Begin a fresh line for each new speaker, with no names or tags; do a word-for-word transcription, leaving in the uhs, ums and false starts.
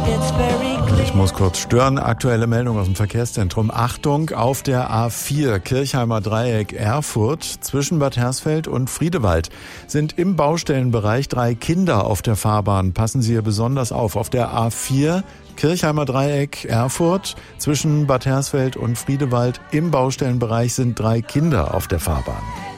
Ich muss kurz stören. Aktuelle Meldung aus dem Verkehrszentrum. Achtung, auf der A vier Kirchheimer Dreieck Erfurt zwischen Bad Hersfeld und Friedewald sind im Baustellenbereich drei Kinder auf der Fahrbahn. Passen Sie hier besonders auf. Auf der A vier Kirchheimer Dreieck Erfurt zwischen Bad Hersfeld und Friedewald im Baustellenbereich sind drei Kinder auf der Fahrbahn.